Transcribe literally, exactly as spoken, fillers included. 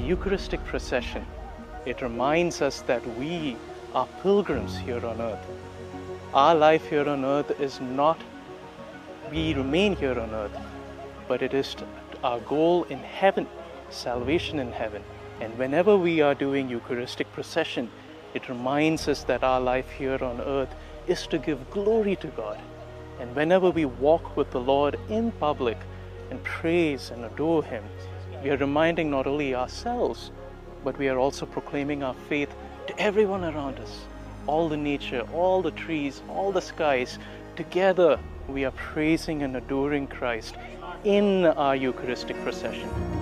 Eucharistic procession, it reminds us that we are pilgrims here on earth. Our life here on earth is not, we remain here on earth, but it is our goal in heaven, salvation in heaven. And whenever we are doing Eucharistic procession, it reminds us that our life here on earth is to give glory to God. And whenever we walk with the Lord in public and praise and adore Him, we are reminding not only ourselves, but we are also proclaiming our faith to everyone around us. All the nature, all the trees, all the skies, together we are praising and adoring Christ in our Eucharistic procession.